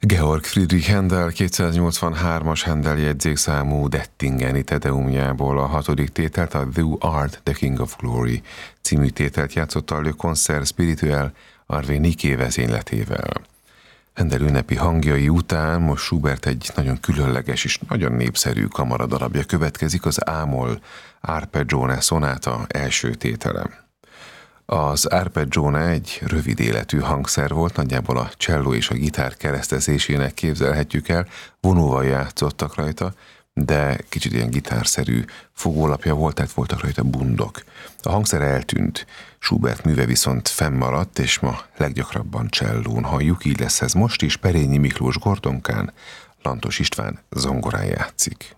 Georg Friedrich Händel 283-as Händel jegyzékszámú Dettingeni Tedeumjából a hatodik tételt, a Thou Art the King of Glory című tételt játszotta a Le Concert Spirituel Harvey Niké vezényletével. Händel ünnepi hangjai után most Schubert egy nagyon különleges és nagyon népszerű kamaradarabja következik, az A-moll Arpeggione szonáta első tétele. Az arpeggione egy rövid életű hangszer volt, nagyjából a cselló és a gitár keresztezésének képzelhetjük el, vonóval játszottak rajta, de kicsit ilyen gitárszerű fogólapja volt, tehát voltak rajta bundok. A hangszer eltűnt, Schubert műve viszont fennmaradt, és ma leggyakrabban csellón halljuk, így lesz ez most is, Perényi Miklós gordonkán, Lantos István zongorán játszik.